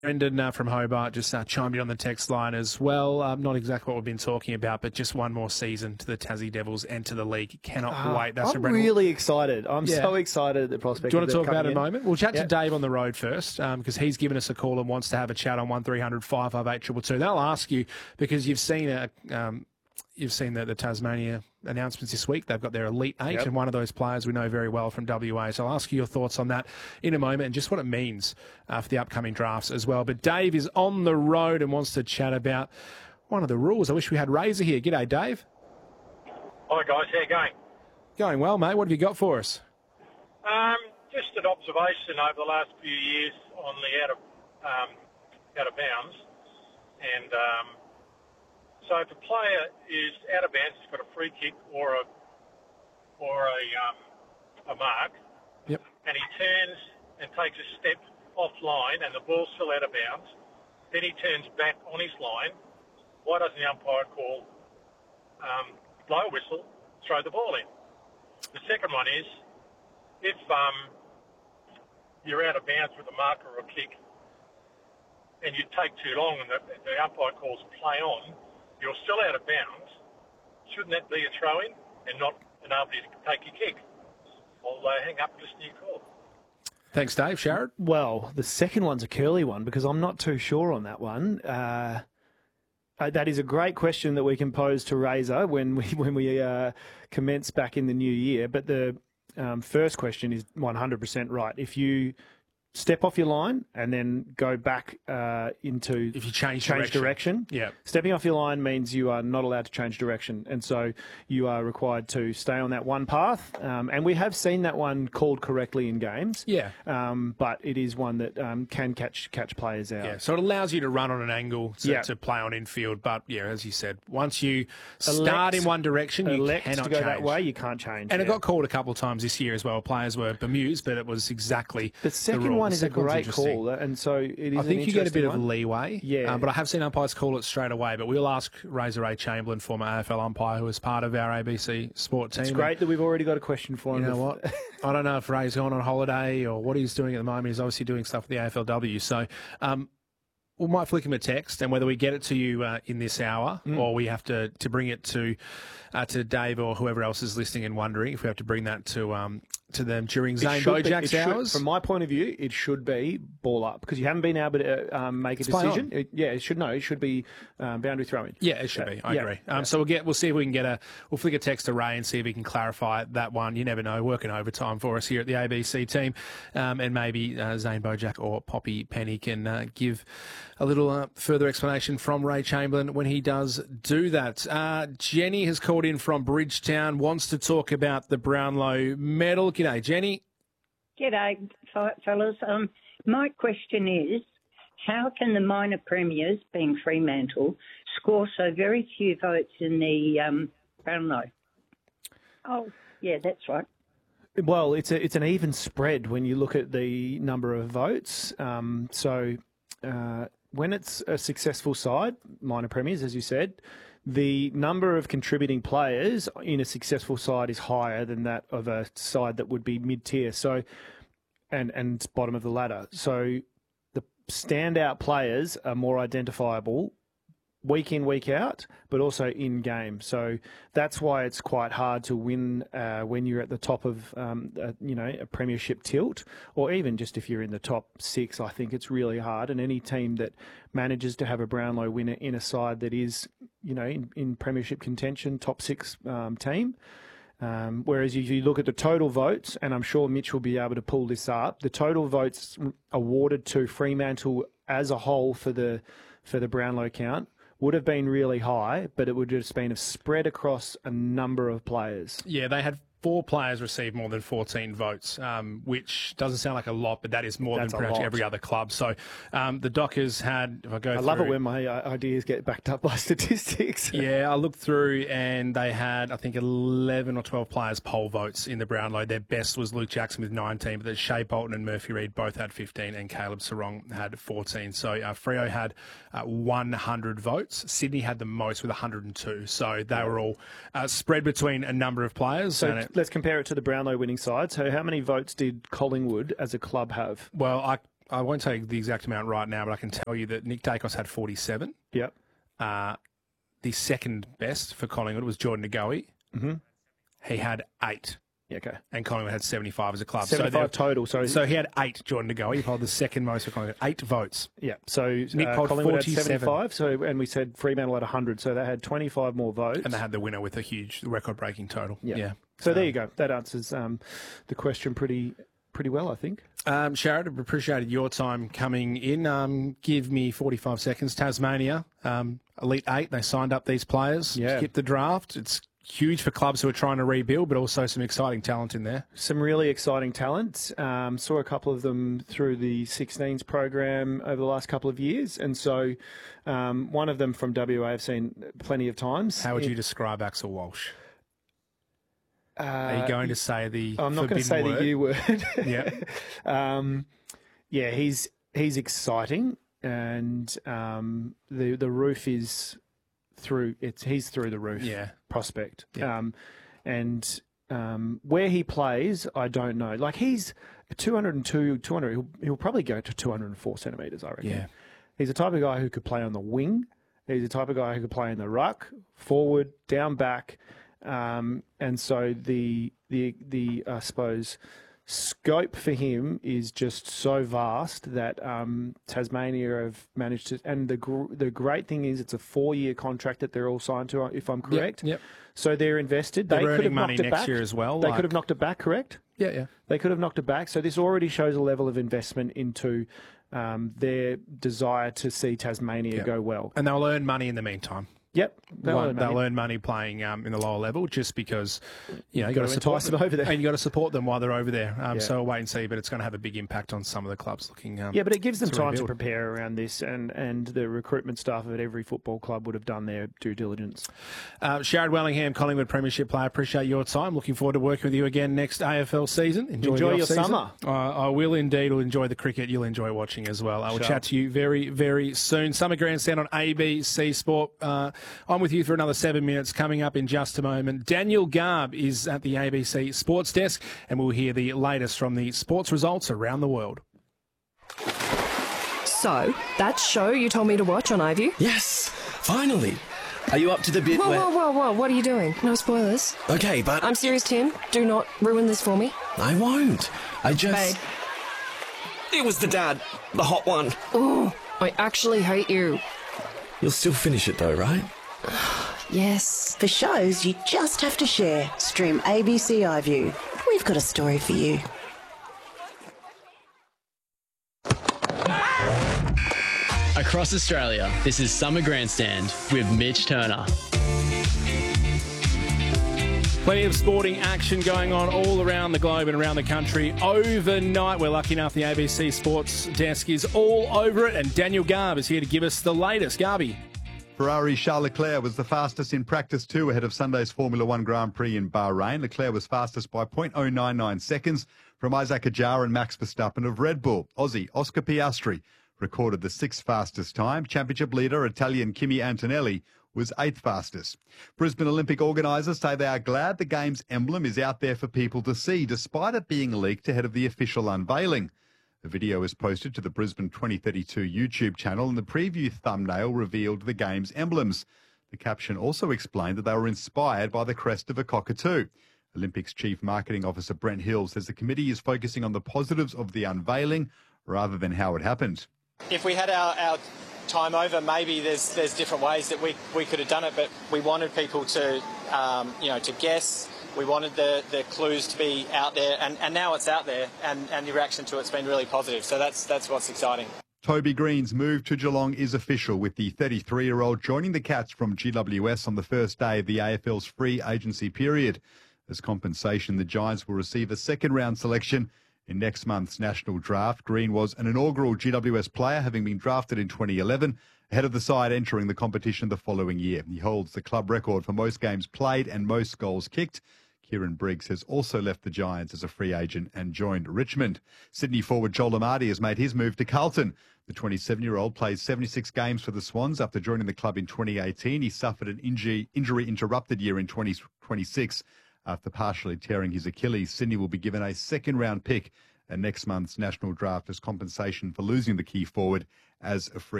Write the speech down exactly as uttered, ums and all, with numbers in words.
Brendan uh, from Hobart just uh, chimed in on the text line as well. Um, not exactly what we've been talking about, but just one more season to the Tassie Devils and to the league. Cannot Ah, wait. That's I'm from Brendan. really excited. I'm Yeah. so excited at the prospect. Do you want of to them talk about it coming in a in. moment? We'll chat Yeah. to Dave on the road first because um, he's given us a call and wants to have a chat on one three hundred five five eight two two two. They'll ask you because you've seen a, um, you've seen the, the Tasmania announcements this week. They've got their Elite Eight, Yep. and one of those players we know very well from W A. So I'll ask you your thoughts on that in a moment and just what it means uh, for the upcoming drafts as well. But Dave is on the road and wants to chat about one of the rules. I wish we had Razor here. G'day, Dave. Hi guys, how you going? Going well, mate. What have you got for us? Um, just an observation over the last few years on the out of um, out of bounds, and um, so if a player is out of bounds, he's got a free kick or a or a um, a mark, Yep. and he turns and takes a step offline, and the ball's still out of bounds. Then he turns back on his line. Why doesn't the umpire call um, blow a whistle, throw the ball in? The second one is, if um, you're out of bounds with a marker or a kick and you take too long and the, the umpire calls play on, you're still out of bounds, shouldn't that be a throw-in and not an ability to take your kick? I'll uh, hang up and listen to your call. Thanks, Dave. Sharrod? Well, the second one's a curly one because I'm not too sure on that one. Uh, uh, that is a great question that we can pose to Razor when we when we uh, commence back in the new year. But the um, first question is one hundred percent right. If you step off your line and then go back uh, into If you change, change direction. Yeah. Stepping off your line means you are not allowed to change direction, and so you are required to stay on that one path. Um, and we have seen that one called correctly in games. Yeah. Um, but it is one that um, can catch catch players out. Yeah, so it allows you to run on an angle to, Yeah. to play on infield. But, yeah, as you said, once you start Elect- in one direction, you Elect cannot to go change. that way, you can't change. And it yeah. got called a couple of times this year as well. Players were bemused, but it was exactly The second rule. one The is a second one's great interesting. call, and so it is. I an think you get a bit interesting of one. leeway. Yeah. Um, but I have seen umpires call it straight away. But we'll ask Razor Ray Chamberlain, former A F L umpire, who is part of our A B C sport team. It's great that we've already got a question for You him. know what? I don't know if Ray's gone on holiday or what he's doing at the moment. He's obviously doing stuff with the A F L W. So um, we might flick him a text, and whether we get it to you uh, in this hour Mm. or we have to, to bring it to uh, to Dave or whoever else is listening and wondering if we have to bring that to um, to them during It Zane should be- it Bojak's should- hours. From my point of view, it should be ball up because you haven't been able to um, make a play decision. on. It, yeah, it should no, it should be um, boundary throwing. Yeah, it should Uh, be. I yeah, agree. Um, yeah. So we'll get, we'll see if we can get a, we'll flick a text to Ray and see if he can clarify that one. You never know. Working overtime for us here at the A B C team, um, and maybe uh, Zane Bojak or Poppy Penny can uh, give a little uh, further explanation from Ray Chamberlain when he does do that. Uh, Jenny has called in from Bridgetown, wants to talk about the Brownlow medal. G'day, Jenny. G'day, fe- fellas. Um, my question is, how can the minor premiers, being Fremantle, score so very few votes in the um, Brownlow? Oh, yeah, that's right. Well, it's a, it's an even spread when you look at the number of votes. Um, so uh, when it's a successful side, minor premiers, as you said, the number of contributing players in a successful side is higher than that of a side that would be mid-tier. So, and and bottom of the ladder. So the standout players are more identifiable week in, week out, but also in game. So that's why it's quite hard to win uh, when you're at the top of, um, a, you know, a premiership tilt, or even just if you're in the top six. I think it's really hard. And any team that manages to have a Brownlow winner in a side that is, you know, in, in premiership contention, top six um, team. Um, whereas if you look at the total votes, and I'm sure Mitch will be able to pull this up, the total votes awarded to Fremantle as a whole for the for the Brownlow count would have been really high, but it would have just been spread across a number of players. Yeah, they had four players receive more than fourteen votes, um, which doesn't sound like a lot, but that is more That's than a pretty much lot. every other club. So um, the Dockers had, if I go I through... love it when my uh, ideas get backed up by statistics. Yeah, I looked through and they had, I think, eleven or twelve players poll votes in the Brownlow. Their best was Luke Jackson with nineteen, but then Shea Bolton and Murphy Reid both had fifteen, and Caleb Sarong had fourteen. So uh, Freo had uh, one hundred votes. Sydney had the most with one hundred two. So they were all uh, spread between a number of players. So and it, let's compare it to the Brownlow winning side. So how many votes did Collingwood as a club have? well, I I won't tell you the exact amount right now, but I can tell you that Nick Dacos had forty-seven. Yep. Uh, the second best for Collingwood was Jordan Ngoe. Mm-hmm. He had eight. Yeah, okay. And Collingwood had seventy-five as a club. seventy-five so total. So, so he had eight, Jordan Ngoe. He polled the second most for Collingwood. Eight votes. Yeah. So Nick uh, polled Collingwood had forty-seven. seventy-five. So, and we said Fremantle had one hundred. So they had twenty-five more votes. And they had the winner with a huge record-breaking total. Yeah. yeah. So, so there you go. That answers um, the question pretty pretty well, I think. Um, Sharad, I've appreciated your time coming in. Um, give me forty-five seconds. Tasmania, um, Elite Eight, they signed up these players. Yeah. Skipped the draft. It's huge for clubs who are trying to rebuild, but also some exciting talent in there. Some really exciting talent. Um, saw a couple of them through the sixteens program over the last couple of years. And so um, one of them from W A I've seen plenty of times. How would It- you describe Axel Walsh? Uh, Are you going to say the I'm not going to say word? the U word. Yeah. um, yeah, he's he's exciting, and um, the the roof is through. It's he's through the roof. Yeah. Prospect. Yeah. Um, and um, where he plays, I don't know. Like he's two hundred two, two hundred. He'll, he'll probably go to two hundred four centimeters. I reckon. Yeah. He's the type of guy who could play on the wing. He's the type of guy who could play in the ruck, forward, down, back. Um, and so the the the I suppose scope for him is just so vast that um, Tasmania have managed to. And the gr- the great thing is it's a four year contract that they're all signed to, if I'm correct. Yep. yep. So they're invested. They're they could earning have money knocked it next back. year as well. They like- could have knocked it back, correct? Yeah, yeah. They could have knocked it back. So this already shows a level of investment into um, their desire to see Tasmania Yep. go well. And they'll earn money in the meantime. Yep. They'll, earn they'll money. earn money playing um, in the lower level just because you know you got Gotta to support entice them over there. and you got to support them while they're over there. Um, Yeah. So we'll wait and see, but it's going to have a big impact on some of the clubs looking. Um, Yeah, but it gives them to time to rebuild. prepare around this, and, and the recruitment staff at every football club would have done their due diligence. Uh, Sharad Wellingham, Collingwood Premiership player. Appreciate your time. Looking forward to working with you again next A F L season. Enjoy, Enjoy the your off-season. summer. Uh, I will indeed. Will enjoy the cricket. You'll enjoy watching as well. I will Sure. chat to you very, very soon. Summer Grandstand on A B C Sport. Uh, I'm with you for another seven minutes. Coming up in just a moment, Daniel Garb is at the A B C Sports Desk, and we'll hear the latest from the sports results around the world. So, that show you told me to watch on iView? Yes, finally. Are you up to the bit Whoa, where... whoa, whoa, whoa, what are you doing? No spoilers. Okay, but... I'm serious, Tim. Do not ruin this for me. I won't. I just... Babe. It was the dad. The hot one. Oh, I actually hate you. You'll still finish it though, right? Yes. For shows you just have to share, stream A B C iView. We've got a story for you. Across Australia, this is Summer Grandstand with Mitch Turner. Plenty of sporting action going on all around the globe and around the country overnight. We're lucky enough the A B C Sports Desk is all over it, and Daniel Garb is here to give us the latest. Garby. Ferrari Charles Leclerc was the fastest in practice two ahead of Sunday's Formula One Grand Prix in Bahrain. Leclerc was fastest by point oh nine nine seconds from Isaac Ajah and Max Verstappen of Red Bull. Aussie Oscar Piastri recorded the sixth fastest time. Championship leader Italian Kimi Antonelli was eighth fastest. Brisbane Olympic organisers say they are glad the Games emblem is out there for people to see, despite it being leaked ahead of the official unveiling. The video was posted to the Brisbane twenty thirty-two YouTube channel, and the preview thumbnail revealed the Games emblems. The caption also explained that they were inspired by the crest of a cockatoo. Olympics Chief Marketing Officer Brent Hill says the committee is focusing on the positives of the unveiling rather than how it happened. If we had our, our time over, maybe there's there's different ways that we, we could have done it, but we wanted people to um, you know to guess. We wanted the, the clues to be out there, and, and now it's out there, and, and the reaction to it's been really positive. So that's that's what's exciting. Toby Green's move to Geelong is official, with the thirty-three-year-old joining the Cats from G W S on the first day of the A F L's free agency period. As compensation, the Giants will receive a second-round selection in next month's national draft. Green was an inaugural G W S player, having been drafted in twenty eleven, ahead of the side entering the competition the following year. He holds the club record for most games played and most goals kicked. Kieran Briggs has also left the Giants as a free agent and joined Richmond. Sydney forward Joel Amartey has made his move to Carlton. The twenty-seven-year-old plays seventy-six games for the Swans after joining the club in twenty eighteen. He suffered an injury, injury-interrupted year in twenty twenty-six after partially tearing his Achilles. Sydney will be given a second-round pick and next month's national draft as compensation for losing the key forward as a free